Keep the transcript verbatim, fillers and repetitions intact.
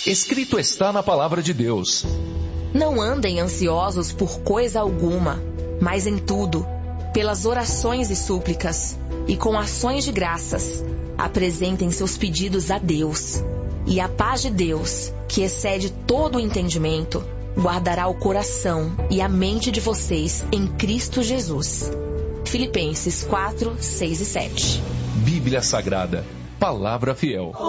Escrito está na palavra de Deus: Não andem ansiosos por coisa alguma, mas em tudo, pelas orações e súplicas, e com ações de graças, apresentem seus pedidos a Deus. E a paz de Deus, que excede todo o entendimento, guardará o coração e a mente de vocês em Cristo Jesus. Filipenses quatro, seis e sete. Bíblia Sagrada, palavra fiel.